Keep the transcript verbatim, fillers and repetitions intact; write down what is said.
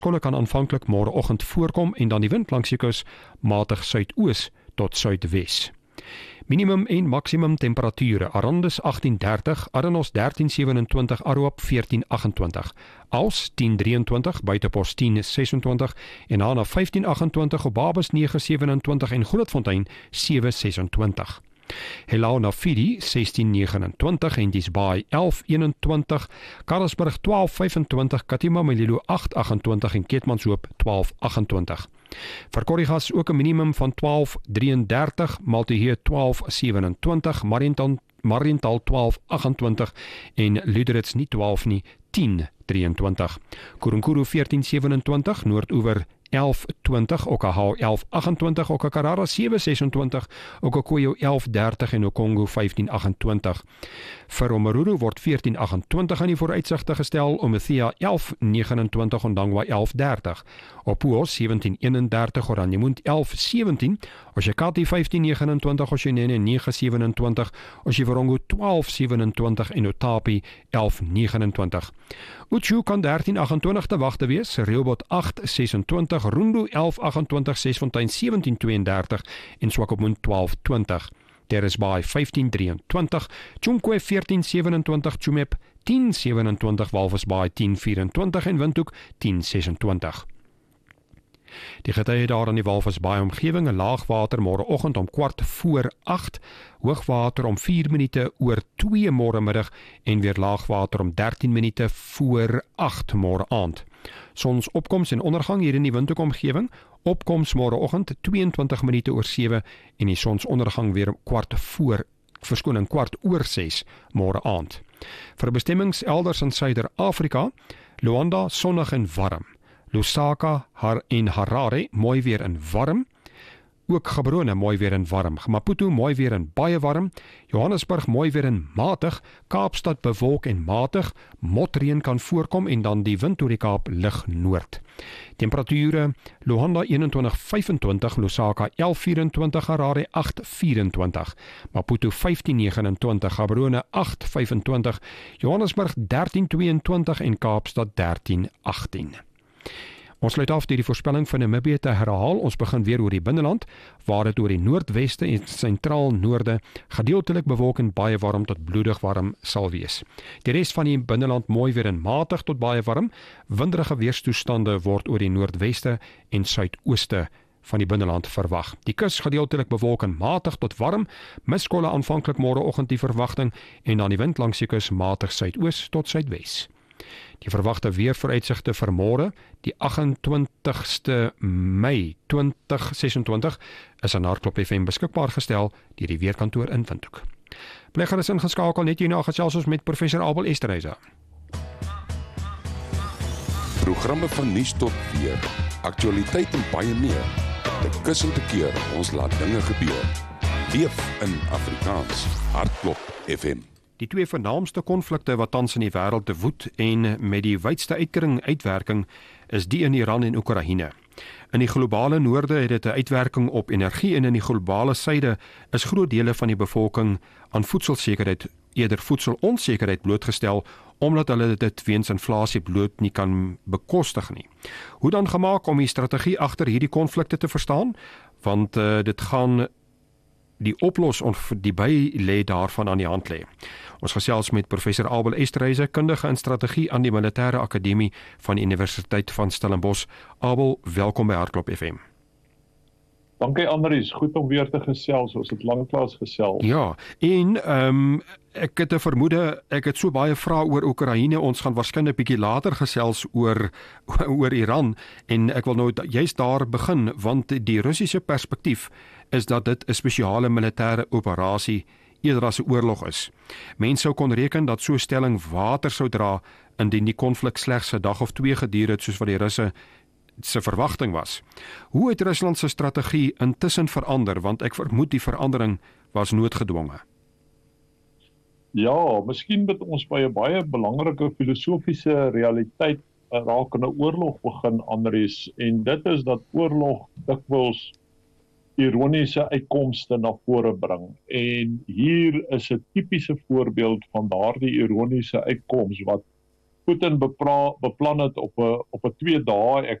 Kolle kan aanvanklik môreoggend voorkom en dan die wind langs die kus matig suidoos tot suidwes. Minimum en maksimum temperature: Arandis agtien dertig, Aranos dertien sewenentwintig, Aruap veertien agentwintig, Als tien drieëntwintig, Buitepos tien sesentwintig en Hana vyftien agentwintig, Obabas negen sewenentwintig en Grootfontein sewe sesentwintig. Helau Nafidi sestien negenentwintig, Henties Baai elf eenentwintig, Karlsburg twaalf vyfentwintig, Katima Melilo agt agentwintig en Keetmanshoop twaalf agentwintig. Vir Korrigas ook 'n minimum van twaalf drieëndertig, Maltihee twaalf sewenentwintig, Mariental, Mariental twaalf agentwintig en Luderitz nie twaalf nie, tien drieëntwintig. Kurunguru veertien sewenentwintig, Noordoewer elf twintig, Okahau elf agentwintig, Okakarara sewe sesentwintig, Okakoyo elf dertig en Okongo vyftien agentwintig. Vir Omaruru word veertien agentwintig aan die vooruitsigte gestel, Omethea elf negenentwintig, Ondangwa elf dertig, Opuos sewentien eenendertig, Oranjemund elf sewentien, Oshakati vyftien negenentwintig, Oshenene negen sewenentwintig, Oshivarongo twaalf sewenentwintig en Otapi elf negenentwintig. Uchu kan dertien agentwintig te wagte wees, Rehoboth agt sesentwintig, Rundu elf agentwintig, Sesfontein sewentien tweeëndertig en Swakopmund twaalf twintig. Terrace Bay vyftien drieëntwintig, Chumkwe veertien sewenentwintig, Chumep tien sewenentwintig, Walvis Bay tien vyfentwintig en Windhoek tien sesentwintig. Die getye daar in die Walvis Bay omgewing, 'n laagwater môreoggend om kwart voor agt, hoogwater om vier minute oor twee môremiddag en weer laagwater om dertien minute voor agt môre aand. Sonsopkoms en ondergang hier in die Windhoek omgewing, opkoms môreoggend tweeëntwintig minute oor sewe en die sonsondergang weer kwart voor, verskoning kwart oor ses môre aand. Vir bestemmings elders in Suider-Afrika, Luanda sonnig en warm. Lusaka Har en Harare mooi weer en warm. Ook Gaborone mooi weer en warm. Maputo mooi weer en baie warm. Johannesburg mooi weer en matig. Kaapstad bewolk en matig. Motreën kan voorkom en dan die wind oor die Kaap lig noord. Temperature: Luanda eenentwintig vyfentwintig, Lusaka elf vyfentwintig, Harare agt vyfentwintig, Maputo vyftien negenentwintig, Gaborone agt vyfentwintig, Johannesburg dertien tweeëntwintig en Kaapstad dertien agtien. Ons sluit af deur die voorspelling van Namibië te herhaal. Ons begin weer oor die binneland, waar dit oor die noordweste en sentraal noorde gedeeltelik bewolk en baie warm tot bloedig warm sal wees. Die res van die binneland mooi weer en matig tot baie warm. Winderige weerstoestande word oor die noordweste en suidooste van die binneland verwag. Die kus gedeeltelik bewolk en matig tot warm, miskolle aanvanklik môreoggend die verwagting en dan die wind langs die kus matig suidoos tot suidwes. Die verwagte weervooruitsigte vir môre, die agentwintigste Mei twintig sesentwintig, is aan Hartklop F M beskikbaar gestel deur die Weerkantoor in Windhoek. Bly gerus ingeskakel, net hierna gesels ons met professor Abel Esterhuizen. Programme van nuus tot weer, aktualiteit en baie meer. Te kus en te keer, ons laat dinge gebeur. Leef in Afrikaans. Hartklop F M. Die twee vernaamste konflikte wat tans in die wêreld te woed en met die wydste uitkering uitwerking is die in Iran en Oekraïne. In die globale noorde het dit 'n uitwerking op energie en in die globale suide is groot dele van die bevolking aan voedselsekerheid, eerder voedselonsekerheid blootgestel omdat hulle dit weens inflasie bloot nie kan bekostig nie. Hoe dan gemaak om die strategie agter hierdie konflikte te verstaan? Want uh, dit gaan die oplos of die by lê daarvan aan die hand lê. Ons gesels met professor Abel Esterhuizen, kundige in strategie aan die Militêre Akademie van die Universiteit van Stellenbosch. Abel, welkom by Hartklop F M. Dankie Andries, goed om weer te gesels, ons het lanklaas gesels. Ja, en um, ek het 'n vermoede, ek het so baie vrae oor Oekraïne, ons gaan waarskynlik 'n bietjie later gesels oor, oor Iran, en ek wil nou juist daar begin, want die Russiese perspektief is dat dit 'n spesiale militêre operasie eerder as 'n oorlog is. Mense sou kon reken dat so 'n stelling water sou dra indien die konflik slegs 'n dag of twee geduur het soos wat die Russe se verwagting was. Hoe het Rusland se strategie intussen verander, want ek vermoed die verandering was noodgedwonge? Ja, miskien moet ons by 'n baie belangrike filosofiese realiteit rakende oorlog begin, Andries, en dit is dat oorlog dikwels ironiese uitkomste na vore bring. En hier is 'n tipiese voorbeeld van daardie ironiese uitkoms wat Putin bepra, beplan het op 'n op 'n twee dae, ek